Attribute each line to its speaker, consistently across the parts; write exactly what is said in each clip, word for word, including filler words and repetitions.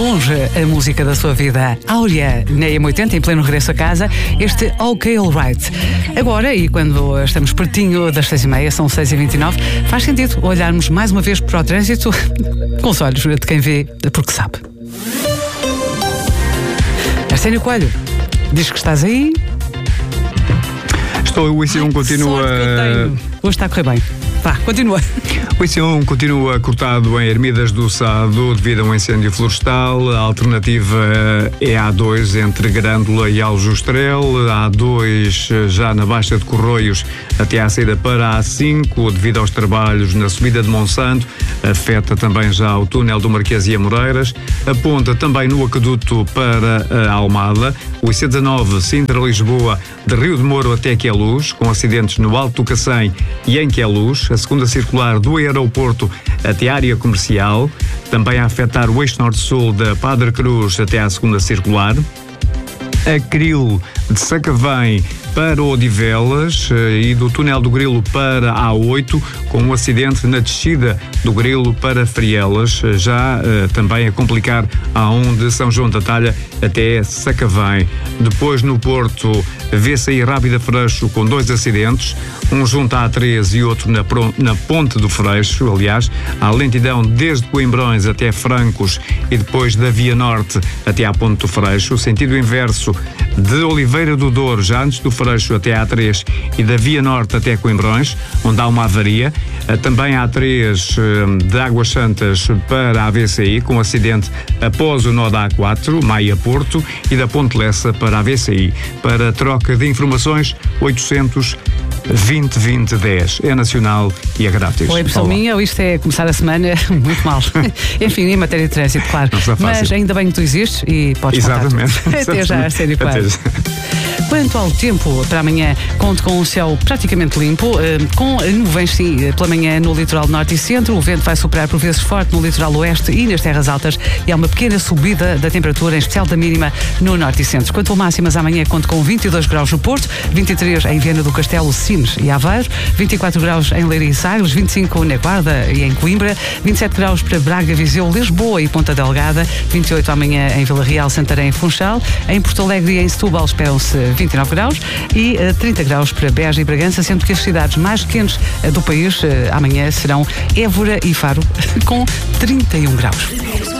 Speaker 1: longe a música da sua vida. Áurea, na M oitenta, em pleno regresso a casa, este OK Alright. Agora, e quando estamos pertinho das seis e meia, são seis e vinte e nove, faz sentido olharmos mais uma vez para o trânsito com os olhos de quem vê porque sabe. Arsénio Coelho, diz que estás aí.
Speaker 2: Estou, o I C um continua...
Speaker 1: Hoje está a correr bem. Vá, continua.
Speaker 2: O I C um continua cortado em Ermidas do Sado devido a um incêndio florestal. A alternativa é a A dois entre Grândola e Aljustrel. A A dois já na Baixa de Corroios até à saída para a A cinco devido aos trabalhos na subida de Monsanto. Afeta também já o túnel do Marquês e Amoreiras. Aponta também no aqueduto para a Almada. O I C dezanove Sintra-Lisboa de Rio de Moro até Queluz, com acidentes no Alto do Cacém e em Queluz. A segunda circular do aeroporto até a área comercial, também a afetar o eixo norte-sul da Padre Cruz até à segunda circular. A Cril de Sacavém para Odivelas e do túnel do Grilo para a A oito, com um acidente na descida do Grilo para Frielas, já uh, também a complicar a A um de São João da Talha até Sacavém. Depois no Porto, vê-se aí Rábida Freixo com dois acidentes, um junto à A três e outro na, na Ponte do Freixo. Aliás, há lentidão desde Coimbrões até Francos e depois da Via Norte até à Ponte do Freixo. O sentido inverso de Oliveira do Douro, já antes do Freixo até a A três e da Via Norte até Coimbrões, onde há uma avaria. Também a A três de Águas Santas para a A V C I, com acidente após o nó da A quatro, Maia-Porto, e da Ponte Lessa para a A V C I. Para troca de informações, oitocentos vinte vinte dez. É nacional e é grátis.
Speaker 1: Oi, pessoal minha, ou isto é começar a semana muito mal. Enfim, em matéria de trânsito, claro. Mas ainda bem que tu existes e podes
Speaker 2: Exatamente.
Speaker 1: Até exatamente. Já, Arsénio Coelho. Quanto ao tempo, para amanhã, conto com um céu praticamente limpo, com nuvens, sim, pela manhã no litoral norte e centro. O vento vai soprar por vezes forte no litoral oeste e nas terras altas, e há uma pequena subida da temperatura, em especial da mínima, no norte e centro. Quanto a máximas, amanhã conto com vinte e dois graus no Porto, vinte e três em Viana do Castelo, Sines e Aveiro, vinte e quatro graus em Leiria e Sagres, vinte e cinco na Guarda e em Coimbra, vinte e sete graus para Braga, Viseu, Lisboa e Ponta Delgada, vinte e oito amanhã em Vila Real, Santarém e Funchal. Em Porto Alegre e em Setúbal esperam-se vinte e nove graus e uh, trinta graus para Beja e Bragança, sendo que as cidades mais quentes uh, do país uh, amanhã serão Évora e Faro, com trinta e um graus.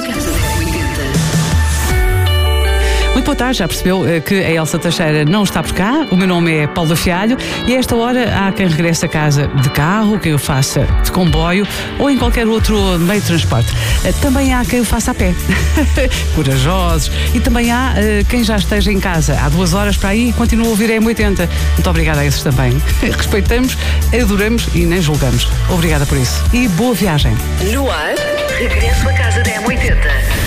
Speaker 1: Muito boa tarde, já percebeu uh, que a Elsa Teixeira não está por cá. O meu nome é Paulo Fialho e a esta hora há quem regresse a casa de carro, quem o faça de comboio ou em qualquer outro meio de transporte. Uh, também há quem o faça a pé, corajosos, e também há uh, quem já esteja em casa há duas horas para aí e continua a ouvir a M oitenta. Muito obrigada a esses também. Respeitamos, adoramos e nem julgamos. Obrigada por isso e boa viagem.
Speaker 3: No ar, regresso a casa da M oitenta.